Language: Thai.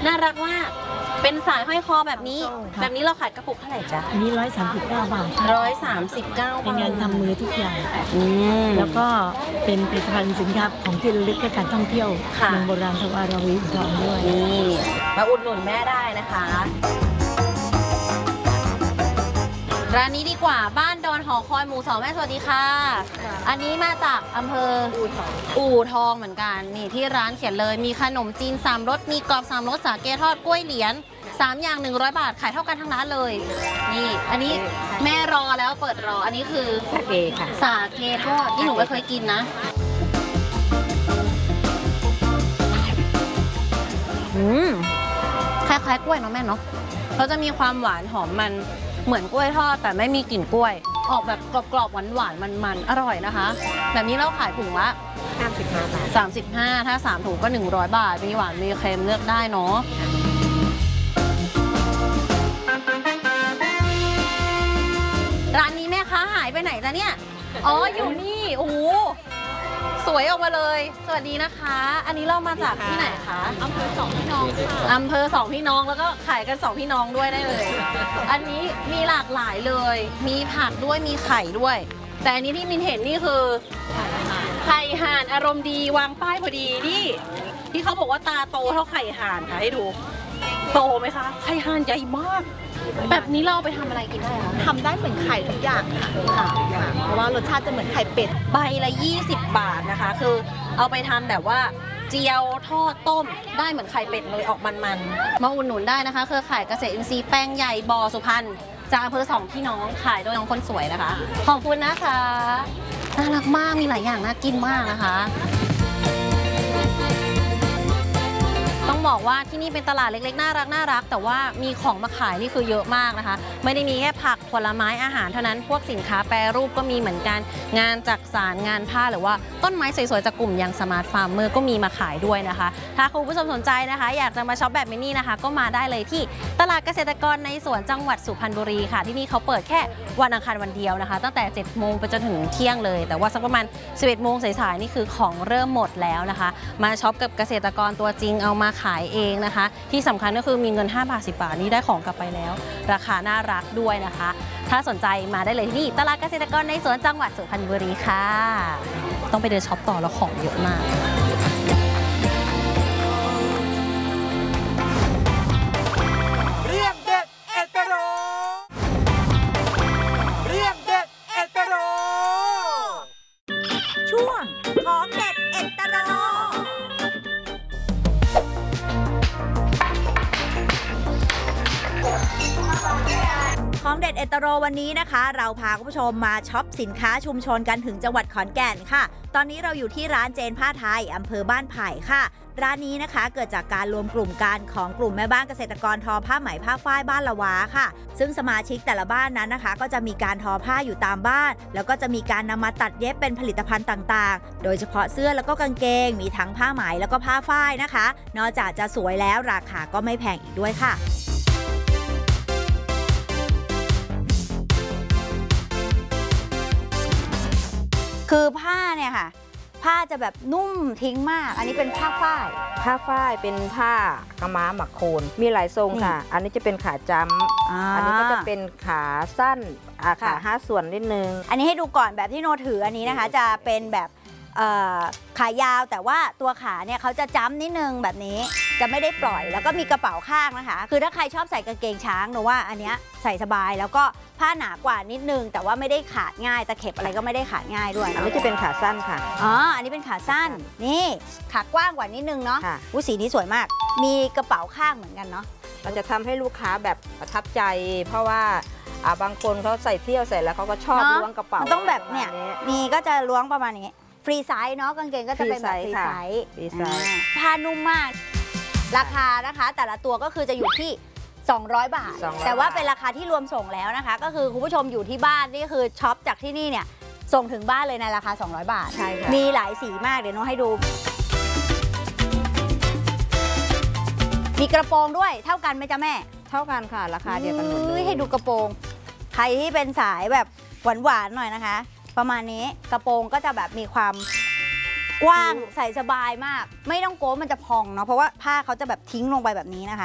น่ารักมากเป็นสายห้อยคอแบบนี้เราขายกระปุกเท่าไหร่จ๊ะอันนี้139 บาท 139 เป็นงานทำมือทุกอย่างแล้วก็เป็นผลิตภัณฑ์สินค้าของที่ระลึกและการท่องเที่ยวเมืองโบราณทวารวีอุดรด้วยนี่มาอุดหนุนแม่ได้นะคะร้านนี้ดีกว่าบ้านดอนหอคอยหมู่2แม่สวัสดีค่ะอันนี้มาจากอำเภออู่ทองเหมือนกันนี่ที่ร้านเขียนเลยมีขนมจีน3 รสมีกรอบ3 รสสาเกทอดกล้วยเหรียญ3 อย่าง100 บาทขายเท่ากันทั้งร้านเลยนี่อันนี้แม่รอแล้วเปิดรออันนี้คือสาเกค่ะสาเกทอดที่หนูไม่เคยกินนะคล้ายๆกล้วยเนาะแม่เนาะเขาจะมีความหวานหอมมันเหมือนกล้วยทอดแต่ไม่มีกลิ่นกล้วยออกแบบกรอบๆหวานๆมันๆอร่อยนะคะแบบนี้เราขายถุงละ 35 บาท 35ถ้า3 ถุงก็100 บาทมีหวานมีเค็มเลือกได้เนาะร้านนี้แม่ค้าหายไปไหนจ๊ะเนี่ยอ๋ออยู่นี่โอ้โหสวยออกมาเลยสวัสดีนะคะอันนี้เรามาจากที่ไหนคะอำเภอ2 พี่น้องอำเภอ2 พี่น้องแล้วก็ขายกัน2 พี่น้องด้วยได้เลยอันนี้มีหลากหลายเลยมีผักด้วยมีไข่ด้วยแต่อันนี้ที่มินเห็นนี่คือไข่ห่านอารมณ์ดีวางป้ายพอดีนี่ที่เขาบอกว่าตาโตเท่าไข่ห่านค่ะให้ดูโตไหมคะไข่ห่านใหญ่มากแบบนี้เราไปทำอะไรกินได้คะทำได้เหมือนไข่ทุกอย่างค่ะเพราะว่ารสชาติจะเหมือนไข่เป็ดใบละ20 บาทนะคะคือเอาไปทำแบบว่าเจียวทอดต้มได้เหมือนไข่เป็ดเลยออกมันๆมาอุดหนุนได้นะคะเครือข่ายเกษตรอินทรีย์แป้งใหญ่บอสุพรรณจากอำเภอ2 พี่น้องขายโดยน้องคนสวยนะคะขอบคุณนะคะน่ารักมากมีหลายอย่างน่ากินมากนะคะต้องบอกว่าที่นี่เป็นตลาดเล็กๆน่ารักแต่ว่ามีของมาขายนี่คือเยอะมากนะคะไม่ได้มีแค่ผักผลไม้อาหารเท่านั้นพวกสินค้าแปรรูปก็มีเหมือนกันงานจักสานงานผ้าหรือว่าต้นไม้สวยๆจากกลุ่มยังสมาร์ทฟาร์มเมอร์ก็มีมาขายด้วยนะคะถ้าคุณผู้ชมสนใจนะคะอยากจะมาช็อปแบบมินนี่นะคะก็มาได้เลยที่ตลาดเกษตรกรในสวนจังหวัดสุพรรณบุรีค่ะที่นี่เขาเปิดแค่วันอังคารวันเดียวนะคะตั้งแต่7 โมงไปจนถึงเที่ยงเลยแต่ว่าสักประมาณ11 โมงสายๆนี่คือของเริ่มหมดแล้วนะคะมาช็อปกับเกษตรกรตัวจริงเอามาขายเองนะคะที่สำคัญก็คือมีเงิน5 บาท 10 บาทนี่ได้ของกลับไปแล้วราคาน่ารักด้วยนะคะถ้าสนใจมาได้เลยที่นี่ตลาดเกษตรกรในสวนจังหวัดสุพรรณบุรีค่ะต้องไปเดินช็อปต่อแล้วของเยอะมากเรื่องเด็ดเอตโรเรื่องเด็ดเอตโรช่วงของเด็ดเอตโรของเด็ดเอตโรวันนี้นะคะเราพาคุณผู้ชมมาช็อปสินค้าชุมชนกันถึงจังหวัดขอนแก่นค่ะตอนนี้เราอยู่ที่ร้านเจนผ้าไทยอำเภอบ้านไผ่ค่ะร้านนี้นะคะเกิดจากการรวมกลุ่มกันของกลุ่มแม่บ้านเกษตรกรทอผ้าไหมผ้าฝ้ายบ้านละวาค่ะซึ่งสมาชิกแต่ละบ้านนั้นนะคะก็จะมีการทอผ้าอยู่ตามบ้านแล้วก็จะมีการนำมาตัดเย็บเป็นผลิตภัณฑ์ต่างๆโดยเฉพาะเสื้อแล้วก็กางเกงมีทั้งผ้าไหมแล้วก็ผ้าฝ้ายนะคะนอกจากจะสวยแล้วราคาก็ไม่แพงอีกด้วยค่ะคือผ้าเนี่ยค่ะผ้าจะแบบนุ่มทิ้งมากอันนี้เป็นผ้าฝ้ายเป็นผ้ากะม้าหมักโคนมีหลายทรงค่ะอันนี้จะเป็นขาจ้ำอันนี้ก็จะเป็นขาสั้นขา5 ส่วนนิดนึงอันนี้ให้ดูก่อนแบบที่โนถืออันนี้นะคะจะเป็นแบบขายาวแต่ว่าตัวขาเนี่ยเขาจะจ้ำนิดนึงแบบนี้จะไม่ได้ปล่อยแล้วก็มีกระเป๋าข้างนะคะคือถ้าใครชอบใส่กางเกงช้างหนูว่าอันเนี้ยใส่สบายแล้วก็ผ้าหนากว่านิดนึงแต่ว่าไม่ได้ขาดง่ายตะเข็บอะไรก็ไม่ได้ขาดง่ายด้วยอันนี้จะเป็นขาสั้นค่ะอันนี้เป็นขาสั้นนี่ขากว้างกว่านิดนึงเนาะสีนี้สวยมากมีกระเป๋าข้างเหมือนกันเนาะเราจะทำให้ลูกค้าแบบประทับใจเพราะว่าบางคนเขาใส่เที่ยวใส่แล้วเขาก็ชอบล้วงกระเป๋าต้องแบบเนี่ยนี่ก็จะล้วงประมาณนี้ฟรีไซส์เนาะกางเกงก็จะเป็นแบบฟรีไซส์ผ้านุ่มมากราคานะคะแต่ละตัวก็คือจะอยู่ที่200 บาทแต่ว่าเป็นราคาที่รวมส่งแล้วนะคะก็คือคุณผู้ชมอยู่ที่บ้านนี่คือช็อปจากที่นี่เนี่ยส่งถึงบ้านเลยในราคา200 บาทใช่ค่ะมีหลายสีมากเดี๋ยวน้องให้ดูมีกระโปรงด้วยเท่ากันไหมจ๊ะแม่เท่ากันค่ะราคาเดียวกันหมดเลยให้ดูกระโปรงใครที่เป็นสายแบบหวานๆหน่อยนะคะประมาณนี้กระโปรงก็จะแบบมีความกว้างใส่สบายมากไม่ต้องโก้มันจะพองเนาะเพราะว่าผ้าเขาจะแบบทิ้งลงไปแบบนี้นะคะ